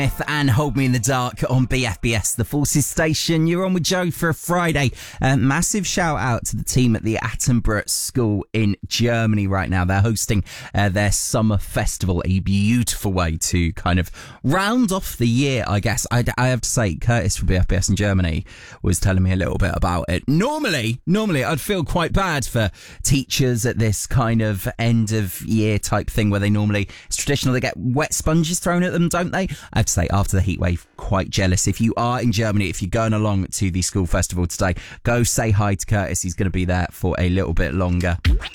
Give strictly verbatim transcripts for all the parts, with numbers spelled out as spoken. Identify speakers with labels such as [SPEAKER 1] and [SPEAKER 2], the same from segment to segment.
[SPEAKER 1] And Hold Me in the Dark on B F B S, the Forces Station. You're on with Joe for a Friday. Uh, massive shout out to the team at the Attenborough School in Germany right now. They're hosting uh, their summer festival, a beautiful way to kind of round off the year, I guess. I, I have to say, Curtis from B F B S in Germany was telling me a little bit about it. Normally, normally I'd feel quite bad for teachers at this kind of end of year type thing where they normally, it's traditional, they get wet sponges thrown at them, don't they? I have to say, after the heatwave, quite jealous. If you are in Germany, if you're going along to the school festival today, go say hi to Curtis. He's going to be there for a little bit longer.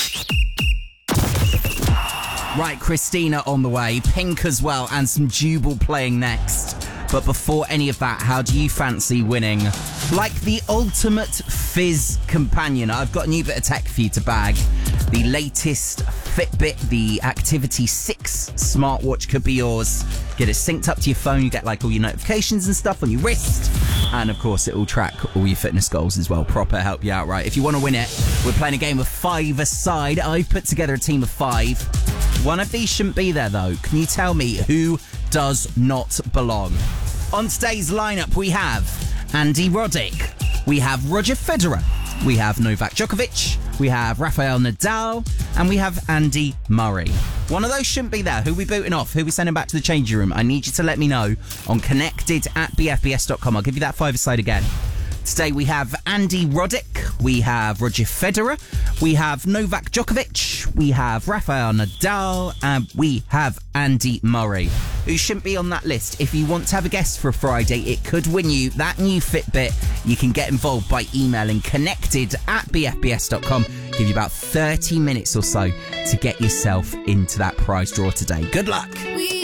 [SPEAKER 1] Right, Christina on the way, Pink as well, and some Jubal playing next. But before any of that, how do you fancy winning like the ultimate Fizz companion? I've got a new bit of tech for you to bag. The latest Fitbit, the Activity six smartwatch could be yours. Get it synced up to your phone, you get like all your notifications and stuff on your wrist. And of course, it will track all your fitness goals as well. Proper help you out, right? If you want to win it, we're playing a game of five aside. I've put together a team of five. One of these shouldn't be there though. Can you tell me who does not belong? On today's lineup, we have Andy Roddick, we have Roger Federer, we have Novak Djokovic, we have Rafael Nadal, and we have Andy Murray. One of those shouldn't be there. Who are we booting off? Who are we sending back to the changing room? I need you to let me know on connected at b f b s dot com. I'll give you that five-a-side again. Today we have Andy Roddick, we have Roger Federer, we have Novak Djokovic, we have Rafael Nadal, and we have Andy Murray, who shouldn't be on that list. If you want to have a guess for a Friday, it could win you that new Fitbit. You can get involved by emailing connected at b f b s dot com. Give you about thirty minutes or so to get yourself into that prize draw today. Good luck. We